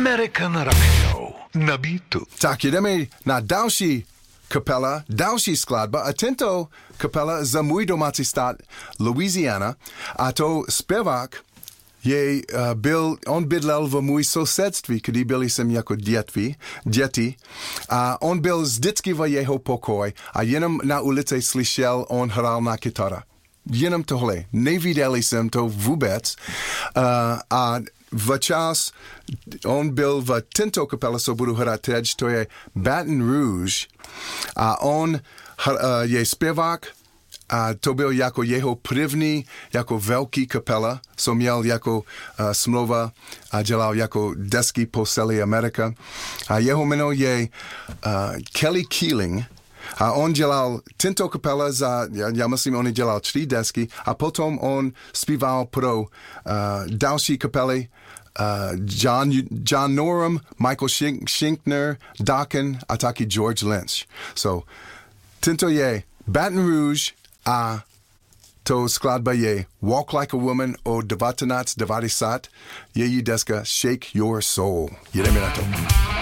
American Rock Show na Beatu. Tak jdeme na další kapela, další skladba a tento kapela za můj domácí stát Louisiana a to zpěvák on bydlel v můj sousedství, kdy byli jsem jako děti a on byl vždycky v jeho pokoj a jenom na ulici slyšel, on hrál na kytara. Jenom tohle. Neviděli jsem to vůbec a v čas, on byl v tento kapele, co budu hrát teď, to je Baton Rouge a on je zpěvák a to byl jako jeho první, jako velký kapela, co měl jako smlouva a dělal jako desky po celé Americe. A jeho jméno je Kelly Keeling. A on dělal tento kapela já myslím, on dělal 3 desky a potom on zpíval pro další kapely John Norum, Michael Schinkner, Dokken a taky George Lynch. So, tento je Baton Rouge a to skladba je Walk Like a Woman od 1990, její deska Shake Your Soul. Jedeme na to.